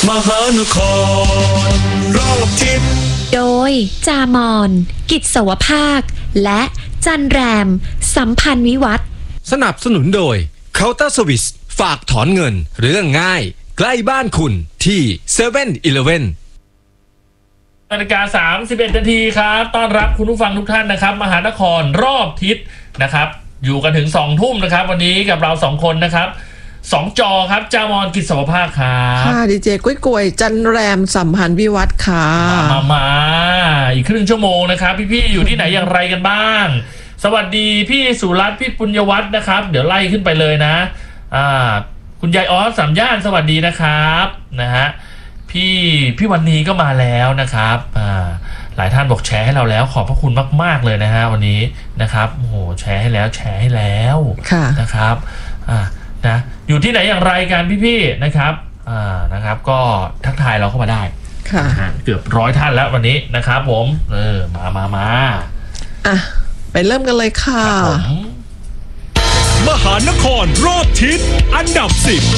มหานครรอบทิศโดยจามอนกิจสวภาคและจันแรมสัมพันธ์วิวัฒน์สนับสนุนโดย Counter Service ฝากถอนเงินเรื่องง่ายใกล้บ้านคุณที่ 7-Eleven นาฬิกา 31 นาทีครับต้อนรับคุณผู้ฟังทุกท่านนะครับมหานครรอบทิศนะครับอยู่กันถึง 2 ทุ่มนะครับวันนี้กับเรา2คนนะครับ2 จอครับจามอนกิจสวภาคครับค่ะดีเจกุ้ยกวยจันแรมสัมพันธ์วิวัฒน์ค่ะมาอีกครึ่งชั่วโมงนะครับพี่ๆอยู่ที่ไหนอย่างไรกันบ้างสวัสดีพี่สุรัตน์พี่ปุญญวัฒน์นะครับเดี๋ยวไล่ขึ้นไปเลยนะคุณยายออสสามย่านสวัสดีนะครับนะฮะพี่วันนี้ก็มาแล้วนะครับหลายท่านบอกแชร์ให้เราแล้วขอบพระคุณมากๆเลยนะฮะวันนี้นะครับโอ้โหแชร์ให้แล้วนะครับนะอยู่ที่ไหนอย่างไรกันพี่ๆนะครับนะครับก็ทักทายเราเข้ามาได้ค่ะเกือบ100 ท่านแล้ววันนี้นะครับผมมาไปเริ่มกันเลยค่ะมหานครรอบทิศอันดับ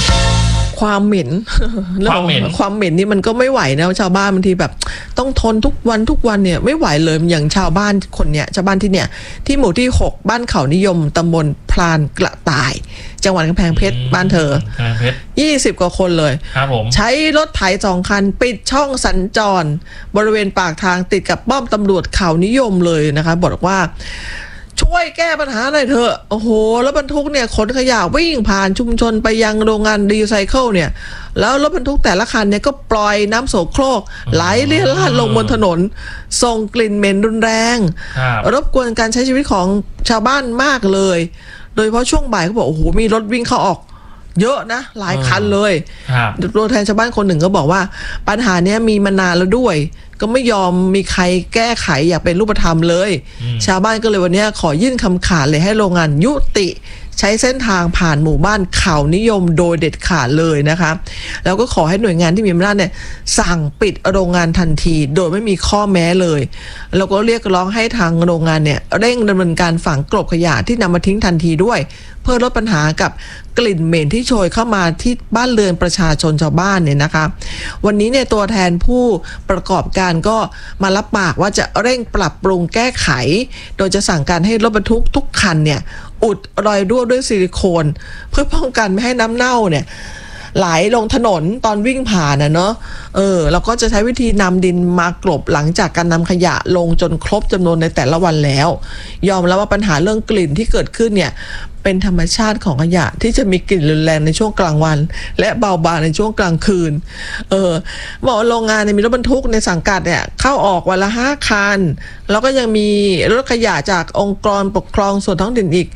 10 ความเหม็นความเหม็นนี่มันก็ไม่ไหวนะชาวบ้านบางทีแบบต้องทนทุกวันเนี่ยไม่ไหวเลยอย่างชาวบ้านคนเนี้ยชาวบ้านที่เนี่ยที่หมู่ที่6บ้านเขานิยมตำบลพลานกระต่ายจังหวัดกำแพงเพชรบ้านเธอ20 กว่าคนเลยใช้รถไถ2 คันปิดช่องสัญจรบริเวณปากทางติดกับป้อมตำรวจเขานิยมเลยนะคะบอกว่าช่วยแก้ปัญหาหน่อยเถอะโอ้โหแล้วบรรทุกเนี่ยขนขยะวิ่งผ่านชุมชนไปยังโรงงานรีไซเคิลเนี่ยแล้วรถบรรทุกแต่ละคันเนี่ยก็ปล่อยน้ำโสโครกไหลเลี่ยราดลงบนถนนส่งกลิ่นเหม็นรุนแรงรบกวนการใช้ชีวิตของชาวบ้านมากเลยโดยเฉพาะช่วงบ่ายเขาบอกโอ้โหมีรถวิ่งเข้าออกเยอะนะหลายคันเลยตัวแทนชาวบ้านคนหนึ่งก็บอกว่าปัญหาเนี้ยมีมานานแล้วด้วยก็ไม่ยอมมีใครแก้ไขอยากเป็นรูปธรรมเลยชาวบ้านก็เลยวันนี้ขอยื่นคำขาดเลยให้โรงงานยุติใช้เส้นทางผ่านหมู่บ้านเขานิยมโดยเด็ดขาดเลยนะคะแล้วก็ขอให้หน่วยงานที่มีอำนาจเนี่ยสั่งปิดโรงงานทันทีโดยไม่มีข้อแม้เลยแล้วก็เรียกร้องให้ทางโรงงานเนี่ยเร่งดำเนินการฝังกลบขยะที่นำมาทิ้งทันทีด้วยเพื่อลดปัญหากับกลิ่นเหม็นที่โชยเข้ามาที่บ้านเรือนประชาชนชาวบ้านเนี่ยนะคะวันนี้เนี่ยตัวแทนผู้ประกอบการก็มารับปากว่าจะเร่งปรับปรุงแก้ไขโดยจะสั่งการให้รถบรรทุกทุกคันเนี่ยอุดรอยรั่วด้วยซิลิโคนเพื่อป้องกันไม่ให้น้ำเน่าเนี่ยไหลลงถนนตอนวิ่งผ่านเนาะเราก็จะใช้วิธีนำดินมากลบหลังจากการนำขยะลงจนครบจำนวนในแต่ละวันแล้วยอมรับว่าปัญหาเรื่องกลิ่นที่เกิดขึ้นเนี่ยเป็นธรรมชาติของขยะที่จะมีกลิ่นรุนแรงในช่วงกลางวันและเบาบางในช่วงกลางคืนบอกโรงงานเนี่ยมีรถบรรทุกในสังกัดเนี่ยเข้าออกวันละ5 คันแล้วก็ยังมีรถขยะจากองค์กรปกครองส่วนท้องถิ่นอีก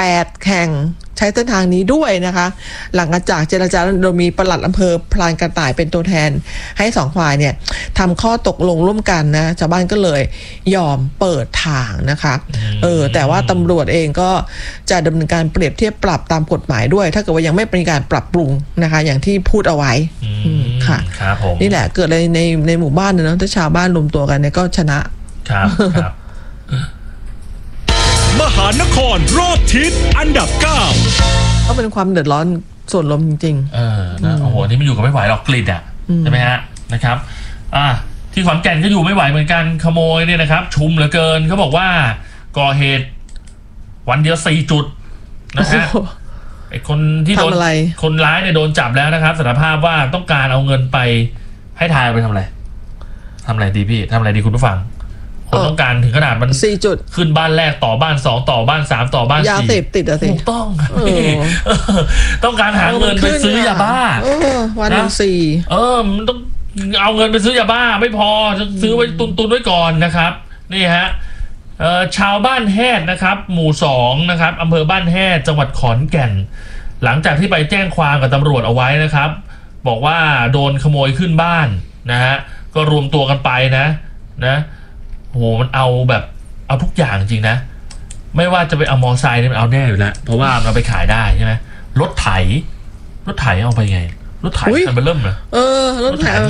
8 แห่งใช้เส้นทางนี้ด้วยนะคะหลังจากเจรจาโดยมีปลัดอำเภอพลานกระต่ายเป็นตัวแทนให้2 ฝ่ายเนี่ยทำข้อตกลงร่วมกันนะชาวบ้านก็เลยยอมเปิดทางนะคะแต่ว่าตำรวจเองก็จะดำเนินการเปรียบเทียบปรับตามกฎหมายด้วยถ้าเกิดว่ายังไม่เป็นการปรับปรุงนะคะอย่างที่พูดเอาไว้ค่ะนี่แหละเกิดในหมู่บ้านเนาะถ้าชาวบ้านรวมตัวกันเนี่ยก็ชนะครับมหานครรอบทิศอันดับ 9 ก็เป็นความเดือดร้อนส่วนรวมจริงๆนะโอ้โหนี่มันอยู่กันไม่ไหวหรอกกลิ่นใช่ไหมฮะนะครับที่ขอนแก่นก็อยู่ไม่ไหวเหมือนกันขโมยเนี่ยนะครับชุมเหลือเกินเขาบอกว่าก่อเหตุวันเดียว4 จุดนะฮะไอ้คนที่โดนคนร้ายเนี่ยโดนจับแล้วนะครับสารภาพว่าต้องการเอาเงินไปให้ทายเอาไปทำอะไรดีพี่ทำอะไรดีคุณผู้ฟังคนต้องการถึงขนาดมัน 4 จุดขึ้นบ้านแรกต่อบ้าน2ต่อบ้าน3ต่อบ้าน4 ยาเสพติดอะสิถูกต้องต้องการหาเงินไปซื้อยาบ้าวันละ4 มันต้องเอาเงินไปซื้อยาบ้าไม่พอจะซื้อไว้ตุนไว้ก่อนนะครับนี่ฮะชาวบ้านแฮดนะครับหมู่2นะครับอำเภอบ้านแฮดจังหวัดขอนแก่นหลังจากที่ไปแจ้งความกับตำรวจเอาไว้นะครับบอกว่าโดนขโมยขึ้นบ้านนะฮะก็รวมตัวกันไปนะโหมันเอาทุกอย่างจริงนะไม่ว่าจะไปเอามอไซค์เนี่ยมันเอาแน่อยู่แล้วเพราะว่าเราไปขายได้ใช่ไหมรถไถเอาไปไงรถไถมันเริ่มเลยรถไถ